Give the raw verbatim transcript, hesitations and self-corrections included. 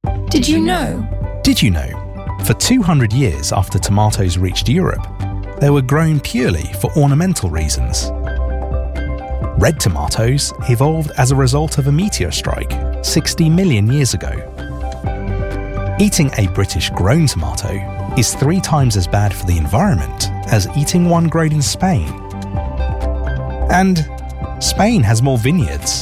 Did you know? Did you know? For two hundred years after tomatoes reached Europe, they were grown purely for ornamental reasons. Red tomatoes evolved as a result of a meteor strike sixty million years ago. Eating a British-grown tomato is three times as bad for the environment as eating one grown in Spain. And Spain has more vineyards